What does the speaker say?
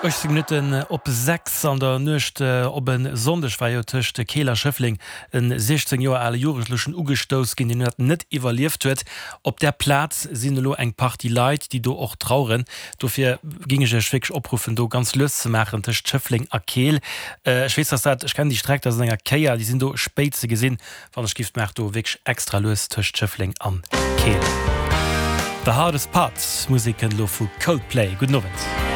80 Minuten op 6 an der Nucht op een sondech war jocht de Keeler Schëffling en 16 Joer alle jurislechen Ugestos gin den net evaluiert huet. Op der Platz sinn lo eng Party Leiit, die do och trauren. Dofir gingeschwg oprufen do ganz lus ze machen tech Schëffling a Keel. Schwezer ich kann die Streck as enger Keier, die sind do speze gesinn, wann Gift merkt do wg extra los tech Schëffling an Keel. The Hardest Parts, Musiken lo vu Coldplay. Guten Abend.